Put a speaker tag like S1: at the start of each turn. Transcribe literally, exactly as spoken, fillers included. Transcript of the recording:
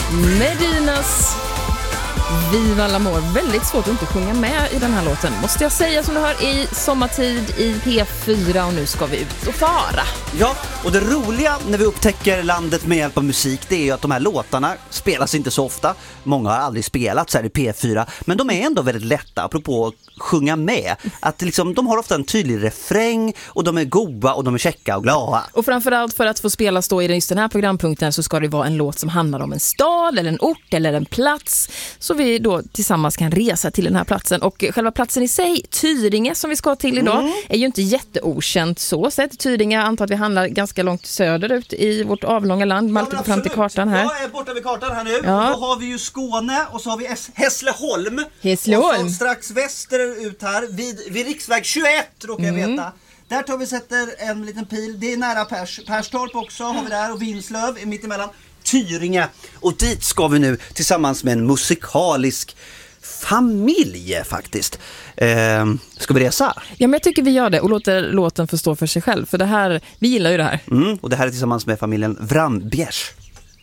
S1: Medinas Viva l'Amour. Väldigt svårt att inte sjunga med i den här låten, måste jag säga, som du hör i sommartid i P fyra, och nu ska vi ut och fara.
S2: Ja, och det roliga när vi upptäcker landet med hjälp av musik, det är ju att de här låtarna spelas inte så ofta. Många har aldrig spelat så här i P fyra, men de är ändå väldigt lätta, apropå att sjunga med. Att liksom, de har ofta en tydlig refräng och de är goda och de är käcka och glada.
S1: Och framförallt för att få spelas då i just den här programpunkten så ska det vara en låt som handlar om en stad eller en ort eller en plats, så vi då tillsammans kan resa till den här platsen. Och själva platsen i sig, Tyringe, som vi ska till idag, mm. är ju inte jätteokänt så sett. Tyringe, jag antar att vi handlar ganska långt söderut i vårt avlånga land. Malte, ja, fram till kartan här.
S2: Jag är borta vid kartan här nu.
S1: Ja.
S2: Då har vi ju Skåne och så har vi Hässleholm.
S1: Hässleholm.
S2: Och så strax västerut här vid, vid riksväg tjugoett råkar jag
S1: Mm.
S2: veta. Där tar vi sätter en liten pil. Det är nära Pers, Perstorp också har vi där, och Vinslöv är mitt emellan. Tyringe. Och dit ska vi nu tillsammans med en musikalisk familj faktiskt. Eh, ska vi resa?
S1: Ja, men jag tycker vi gör det och låter låten få stå för sig själv. För det här, vi gillar ju det här.
S2: Mm, och det här är tillsammans med familjen Vrambiesch.